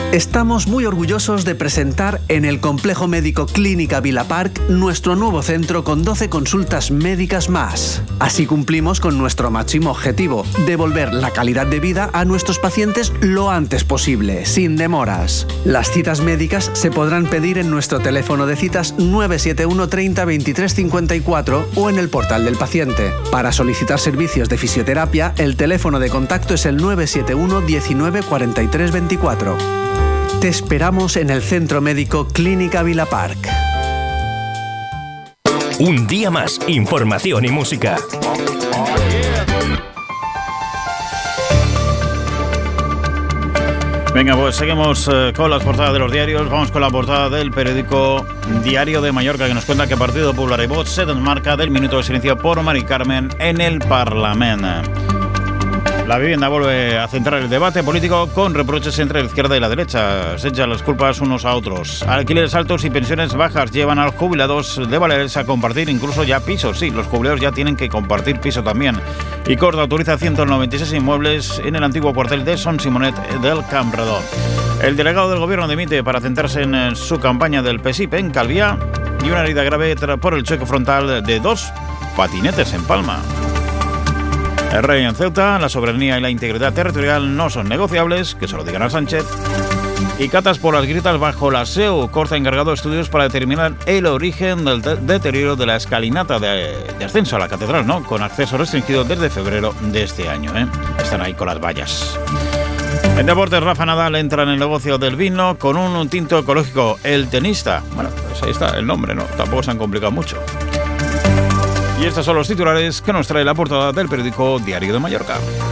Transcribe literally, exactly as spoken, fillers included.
Estamos muy orgullosos de presentar en el Complejo Médico Clínica Vila Park nuestro nuevo centro con doce consultas médicas más. Así cumplimos con nuestro máximo objetivo, devolver la calidad de vida a nuestros pacientes lo antes posible, sin demoras. Las citas médicas se podrán pedir en nuestro teléfono de citas nueve siete uno treinta veintitrés cincuenta y cuatro o en el portal del paciente. Para solicitar servicios de fisioterapia, el teléfono de contacto es el nueve siete uno diecinueve cuarenta y tres veinticuatro. Te esperamos en el Centro Médico Clínica Vila Park. Un día más, información y música. Venga, pues seguimos eh, con las portadas de los diarios. Vamos con la portada del periódico Diario de Mallorca, que nos cuenta que Partido Popular y Vox se desmarca del minuto de silencio por Mari Carmen en el Parlamento. La vivienda vuelve a centrar el debate político con reproches entre la izquierda y la derecha. Se echan las culpas unos a otros. Alquileres altos y pensiones bajas llevan a los jubilados de Baleares a compartir incluso ya pisos. Sí, los jubilados ya tienen que compartir piso también. Y Corte autoriza ciento noventa y seis inmuebles en el antiguo cuartel de Son Simonet del Campredó. El delegado del gobierno dimite para centrarse en su campaña del P S I P en Calviá y una herida grave por el choque frontal de dos patinetes en Palma. El rey en Ceuta, la soberanía y la integridad territorial no son negociables, que se lo digan a Sánchez. Y catas por las grietas bajo la S E U. Corte ha encargado estudios para determinar el origen del de- deterioro de la escalinata de, de ascenso a la catedral, ¿no? Con acceso restringido desde febrero de este año, ¿eh? Están ahí con las vallas. En deportes, Rafa Nadal entra en el negocio del vino con un tinto ecológico. El tenista. Bueno, pues ahí está el nombre, ¿no? Tampoco se han complicado mucho. Y estos son los titulares que nos trae la portada del periódico Diario de Mallorca.